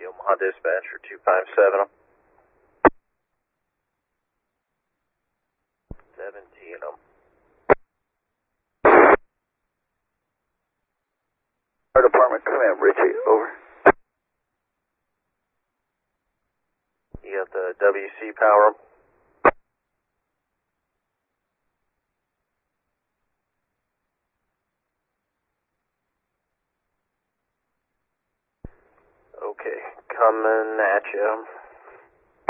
Omaha Dispatcher 257. 17 them. Fire Department Command, Richie, over. You got the WC power. Okay, coming at you.